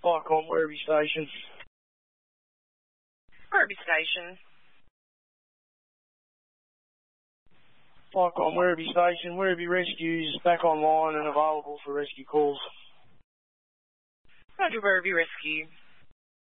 Vicon Werribee Station. Werribee Station. Vicon Werribee Station. Werribee Rescue is back online and available for rescue calls. Roger, Werribee Rescue.